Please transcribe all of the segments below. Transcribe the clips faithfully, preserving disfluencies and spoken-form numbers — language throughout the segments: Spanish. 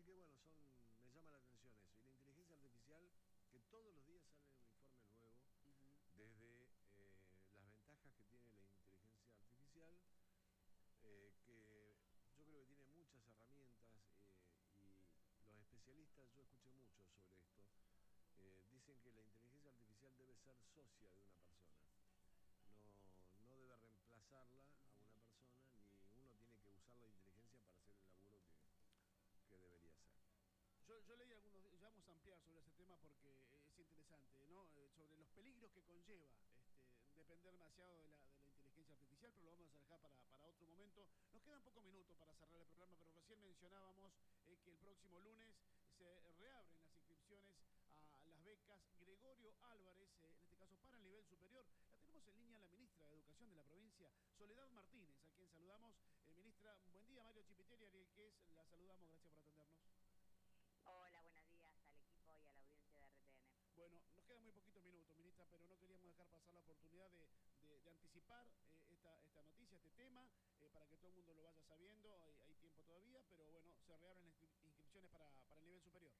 que, bueno, son, me llama la atención eso. Y la inteligencia artificial, que todos los días sale un informe nuevo, uh-huh. desde eh, las ventajas que tiene la inteligencia artificial, eh, que yo creo que tiene muchas herramientas, eh, y los especialistas, yo escuché mucho sobre esto, eh, dicen que la inteligencia artificial debe ser socia de una persona. No, no debe reemplazarla a una persona, ni uno tiene que usar la inteligencia para hacer el laburo que, que debería hacer. Yo, yo leí algunos, ya vamos a ampliar sobre ese tema porque es interesante, ¿no? Eh, sobre los peligros que conlleva este, depender demasiado de la, de la inteligencia artificial, pero lo vamos a dejar para, para otro momento. Nos quedan pocos minutos para cerrar el programa, pero recién mencionábamos eh, que el próximo lunes se reabren las inscripciones a las becas Gregorio Álvarez, eh, en este caso para el nivel superior. La tenemos en línea la ministra de Educación de la provincia, Soledad Martínez, a quien saludamos. Eh, ministra, buen día. Mario Chipiteri, Ariel Quez, la saludamos, gracias por atendernos. Hola, buenos días al equipo y a la audiencia de R T N. Bueno, nos quedan muy poquitos minutos, ministra, pero no queríamos dejar pasar la oportunidad de, de, de anticipar eh, esta, esta noticia, este tema, eh, para que todo el mundo lo vaya sabiendo. Hay, hay tiempo todavía, pero bueno, se reabren las inscripciones para, para el nivel superior.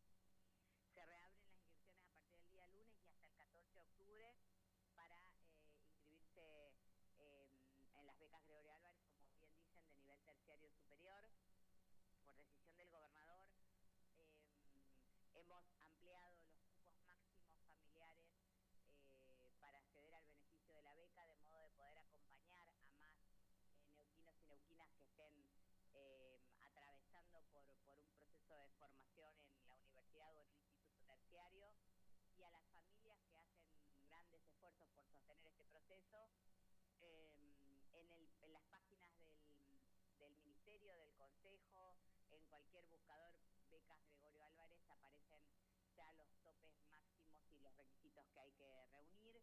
Se reabren las inscripciones a partir del día lunes y hasta el catorce de octubre para eh, inscribirse eh, en las becas Gregorio Álvarez, como bien dicen, de nivel terciario superior, por decisión del gobernador. Eh, hemos ampliado los cupos máximos familiares eh, para acceder al beneficio de la beca, de modo de poder acompañar a más eh, neuquinos y neuquinas que estén eh, atravesando por, por un proceso de formación en la universidad o en un instituto terciario, y a las familias que hacen grandes esfuerzos por sostener este proceso. Eh, en, el, en las páginas del, del Ministerio, del Consejo, en cualquier buscador becas Gregorio Álvarez aparecen ya los topes máximos y los requisitos que hay que reunir.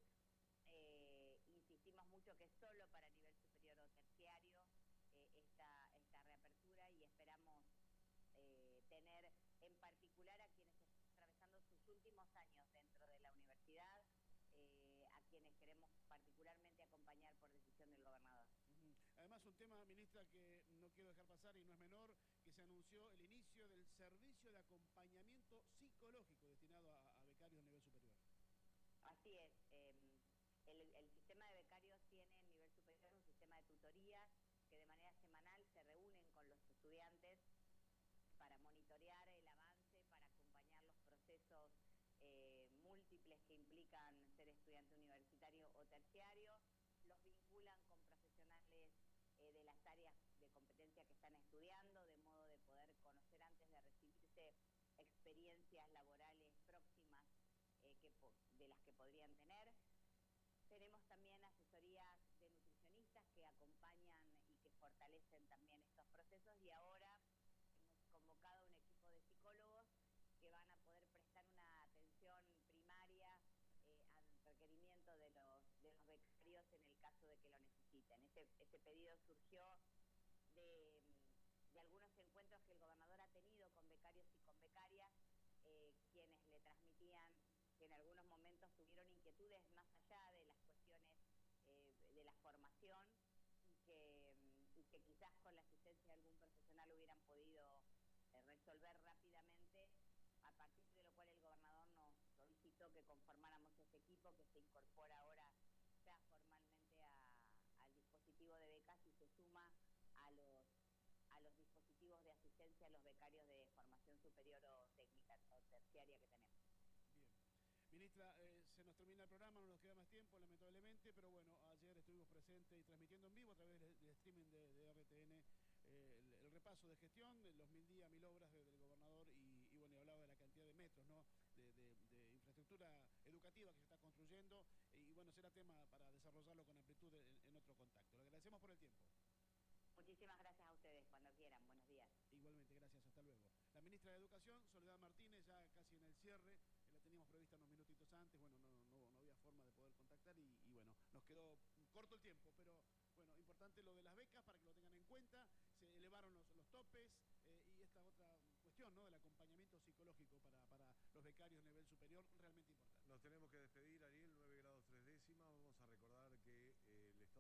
Eh, insistimos mucho que es solo para nivel superior o terciario eh, esta, esta reapertura, y esperamos eh, tener en particular a quienes están atravesando sus últimos años dentro de la universidad, Eh, a quienes queremos particularmente acompañar por decisión del gobernador. Uh-huh. Además, un tema, ministra, que no quiero dejar pasar y no es menor, que se anunció el inicio del servicio de acompañamiento psicológico destinado a, a becarios a nivel superior. Así es. Eh, el, el sistema de becarios tiene en nivel superior un sistema de tutorías que de manera semanal se reúnen con los estudiantes para monitorear el avance, para acompañar los procesos Eh, múltiples que implican ser estudiante universitario o terciario. Los vinculan con profesionales eh, de las áreas de competencia que están estudiando, de modo de poder conocer antes de recibirse experiencias laborales próximas eh, que, de las que podrían tener. Tenemos también asesorías de nutricionistas que acompañan y que fortalecen también estos procesos, y ahora hemos convocado un equipo de psicólogos que van a poder prestar una atención primaria eh, al requerimiento de los, de los becarios en el caso de que lo necesiten. Ese, ese pedido surgió de, de algunos encuentros que el gobernador ha tenido con becarios y con becarias, eh, quienes le transmitían que en algunos momentos tuvieron inquietudes más allá de las cuestiones eh, de la formación, y que, y que quizás con la asistencia de algún profesional hubieran podido eh, resolver rápidamente, a partir de lo cual el gobernador nos solicitó que conformáramos este equipo que se incorpora ahora ya formalmente a, al dispositivo de becas y se suma a los, a los dispositivos de asistencia a los becarios de formación superior o técnica o terciaria que tenemos. Bien. Ministra, eh, se nos termina el programa, no nos queda más tiempo, lamentablemente, pero bueno, ayer estuvimos presentes y transmitiendo en vivo a través del, del streaming de, de R T N eh, el, el repaso de gestión, de los mil días, mil obras de, del gobernador, y, y bueno, y hablaba de la cantidad de metros, ¿no?, de, de, de infraestructura educativa que se está construyendo, y bueno, será tema para desarrollarlo con amplitud en, en otro contacto. Le agradecemos por el tiempo. Muchísimas gracias a ustedes, cuando quieran. Buenos días. Igualmente, gracias. Hasta luego. La ministra de Educación, Soledad Martínez, ya casi en el cierre, eh, la teníamos prevista unos minutitos antes, bueno, no, no, no había forma de poder contactar y, y bueno, nos quedó corto el tiempo, pero bueno, importante lo de las becas para que lo tengan en cuenta, se elevaron los, los topes eh, y esta otra cuestión, ¿no?, del acompañamiento psicológico para, para los becarios a nivel superior, realmente importante. Nos tenemos que despedir, Ariel, nueve grados tres décimas, vamos a recordar